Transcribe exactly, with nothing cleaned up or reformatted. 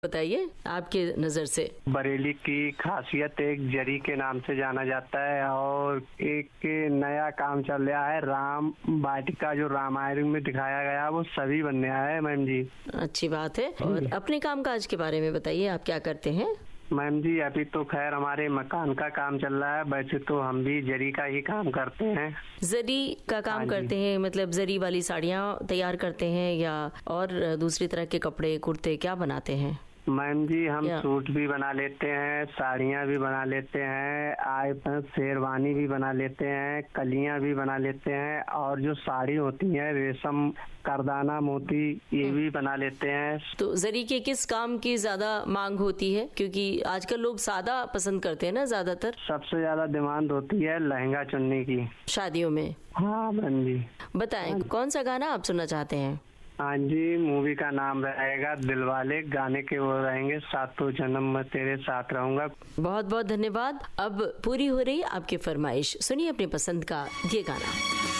बताइए आपके नजर से। बरेली की खासियत एक जरी के नाम से जाना जाता है और एक नया काम चल रहा है, राम वाटिका जो रामायण में दिखाया गया वो सभी बनने आया है मैम जी। अच्छी बात है। और अपने कामकाज के बारे में बताइए, आप क्या करते हैं? मैम जी अभी तो खैर हमारे मकान का काम चल रहा है, वैसे तो हम भी जरी का ही काम करते हैं। जरी का काम करते हैं मतलब जरी वाली साड़ियाँ तैयार करते हैं या और दूसरी तरह के कपड़े कुर्ते क्या बनाते हैं? मैम जी हम सूट भी बना लेते हैं, साड़ियाँ भी बना लेते हैं, आए शेरवानी भी बना लेते हैं, कलियाँ भी बना लेते हैं और जो साड़ी होती है रेशम करदाना मोती ये भी बना लेते हैं। तो जरी के किस काम की ज्यादा मांग होती है? क्योंकि आजकल लोग सादा पसंद करते हैं ना ज्यादातर। सबसे ज्यादा डिमांड होती है लहंगा चुन्नी की शादियों में। हाँ मैम जी। बताएं कौन सा गाना आप सुनना चाहते हैं? हाँ जी, मूवी का नाम रहेगा दिलवाले, गाने के वो रहेंगे सातों जन्म मैं तेरे साथ रहूंगा। बहुत बहुत धन्यवाद। अब पूरी हो रही आपकी फरमाइश, सुनिए अपनी पसंद का ये गाना।